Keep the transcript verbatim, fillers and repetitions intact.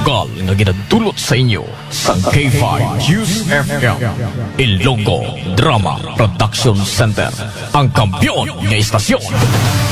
sugal nga ginadulot sa inyo sa K five News F M Ilonggo Drama Production Center, ang kampiyon nga istasyon.